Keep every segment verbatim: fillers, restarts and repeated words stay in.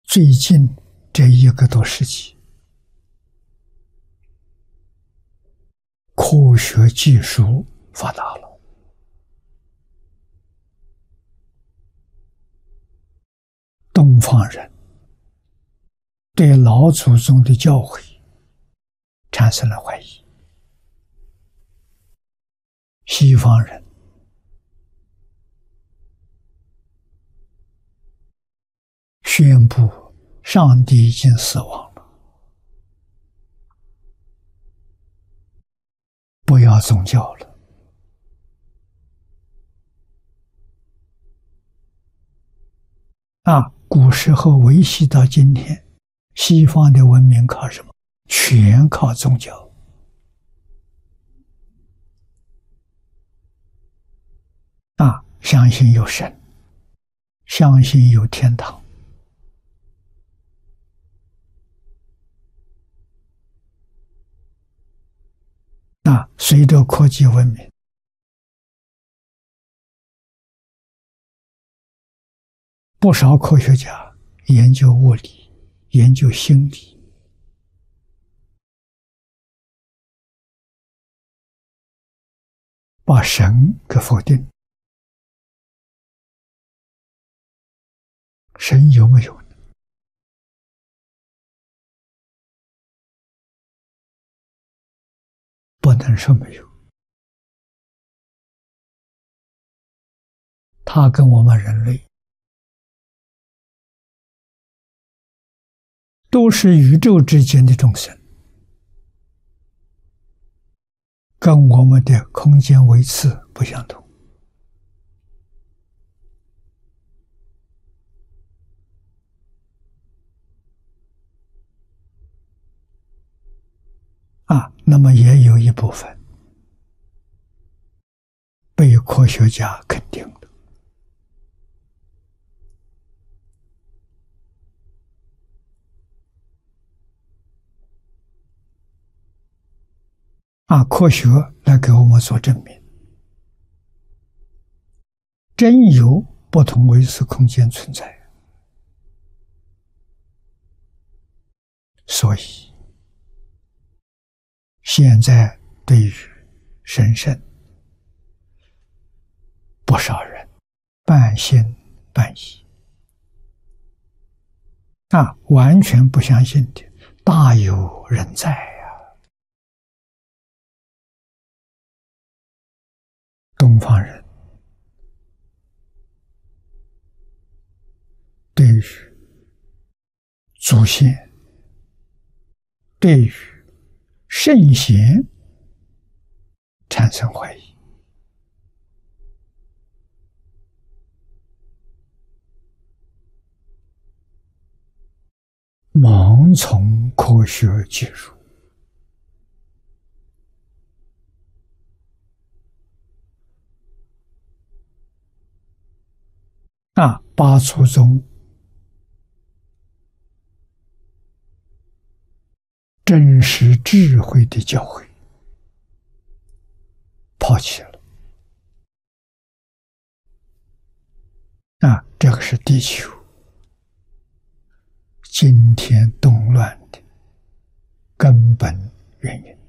最近这一个多世纪，科学技术发达了，东方人对老祖宗的教诲产生了怀疑，西方人宣布上帝已经死亡了，不要宗教了。啊，古时候维系到今天，西方的文明靠什么？全靠宗教。啊，相信有神，相信有天堂。啊，随着科技文明，不少科学家研究物理，研究心理，把神给否定。神有没有呢？不能说没有，他跟我们人类都是宇宙之间的众生，跟我们的空间维次不相同。啊，那么也有一部分被科学家肯定的。啊，科学来给我们做证明，真有不同维次空间存在。所以现在对于神圣，不少人半信半疑，啊，完全不相信的大有人在呀。东方人对于祖先，对于圣贤产生怀疑，盲从科学技术。啊，把祖宗真实智慧的教诲抛弃了。啊，这个是地球今天动乱的根本原因。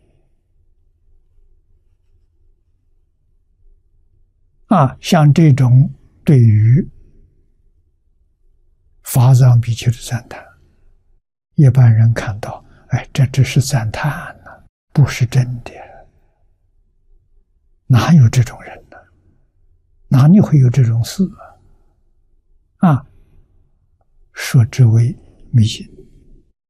啊，像这种对于法藏比丘的赞叹，一般人看到，哎，这只是赞叹呢、啊，不是真的。哪有这种人呢？哪里会有这种事啊？啊，说之为迷信。